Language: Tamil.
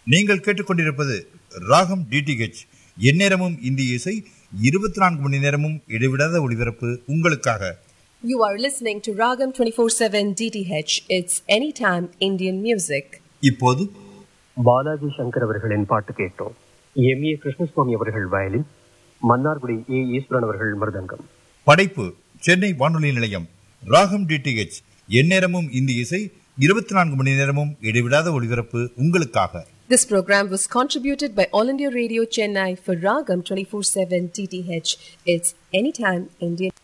நீங்கள் கேட்டுக்கொண்டிருப்பது ராகம் டிடிஹெச். எந்நேரமும் இந்திய இசை, 24 மணி நேரமும் இடைவிடாத ஒளிபரப்பு உங்களுக்காக. You are listening to Ragam 24/7 DTH. It's anytime Indian music. இப்போது பாலாஜி சங்கர் அவர்களின் பாட்டு கேட்டோம். எம்.ஏ. கிருஷ்ணசுவாமி அவர்கள் வயலின், மன்னார்குடி ஏ. ஈஸ்வரன் அவர்கள் மிருதங்கம். படைப்பு சென்னை வானொலி நிலையம். ராகம் டிடிஹெச். எந்நேரமும் இந்திய இசை, 24 மணி நேரமும் இடைவிடாத ஒளிபரப்பு உங்களுக்காக. This program was contributed by All India Radio Chennai for Ragam 24/7 DTH. It's anytime Indian